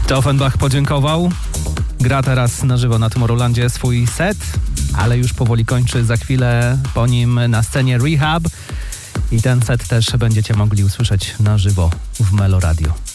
To Offenbach podziękował. Gra teraz na żywo na Tomorrowlandzie swój set, ale już powoli kończy. Za chwilę po nim na scenie Rehab. I ten set też będziecie mogli usłyszeć na żywo w Melo Radio.